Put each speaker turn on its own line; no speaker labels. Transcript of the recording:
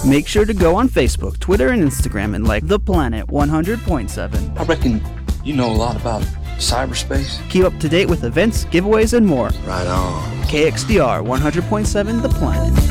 Make sure to go on Facebook, Twitter, and Instagram and like The Planet 100.7.
I reckon you know a lot about cyberspace.
Keep up to date with events, giveaways, and more.
Right on.
KXDR 100.7 The Planet.